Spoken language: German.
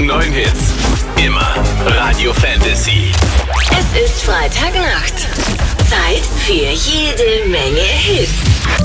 neuen Hits. Immer Radio Fantasy. Es ist Freitagnacht. Zeit für jede Menge Hits.